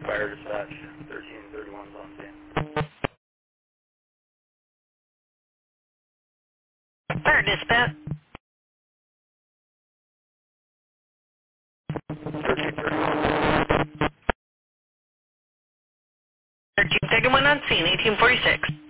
Fire dispatch, 1331's on scene. Fire dispatch. 1331. 1331 on scene, 1846.